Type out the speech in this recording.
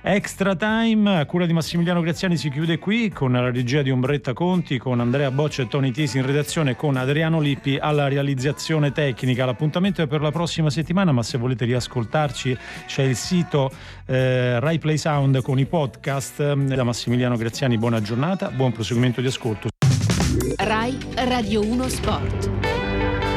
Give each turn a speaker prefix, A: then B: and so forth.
A: Extra Time a cura di Massimiliano Graziani si chiude qui, con la regia di Ombretta Conti, con Andrea Boccia e Tony Tisi in redazione, con Adriano Lippi alla realizzazione tecnica. L'appuntamento è per la prossima settimana, ma se volete riascoltarci c'è il sito Rai Play Sound con i podcast. Da Massimiliano Graziani buona giornata, buon proseguimento di ascolto.
B: Rai Radio 1 Sport.